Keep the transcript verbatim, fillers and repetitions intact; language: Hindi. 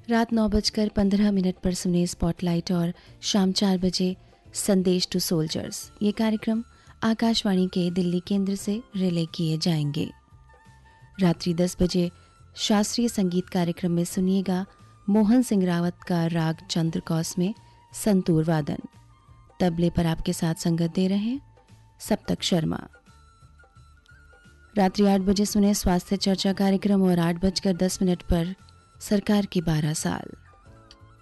रात नौ बजकर पंद्रह मिनट पर सुने स्पॉटलाइट और शाम चार बजे संदेश टू सोल्जर्स। ये कार्यक्रम आकाशवाणी के दिल्ली केंद्र से रिले किए जाएंगे। रात्रि दस बजे शास्त्रीय संगीत कार्यक्रम में सुनिएगा मोहन सिंह रावत का राग चंद्रकौस में संतूर वादन। तबले पर आपके साथ संगत दे रहे हैं सप्तक शर्मा। रात्रि आठ बजे सुने स्वास्थ्य चर्चा कार्यक्रम और आठ बजकर दस मिनट पर सरकार की बारह साल।